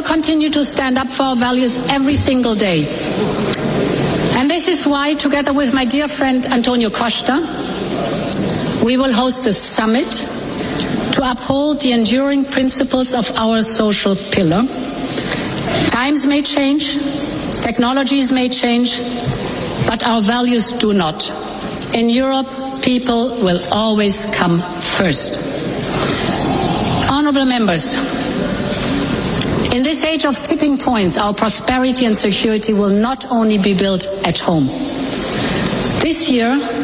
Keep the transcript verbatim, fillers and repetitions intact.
continue to stand up for our values every single day. And this is why, together with my dear friend Antonio Costa, we will host a summit to uphold the enduring principles of our social pillar. Times may change, technologies may change, but our values do not. In Europe, people will always come first. Honourable members, in this age of tipping points, our prosperity and security will not only be built at home. This year,